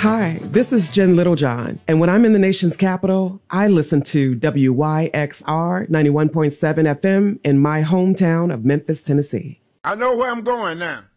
Hi, this is Jen Littlejohn, and when I'm in the nation's capital, I listen to WYXR 91.7 FM in my hometown of Memphis, Tennessee. I know where I'm going now.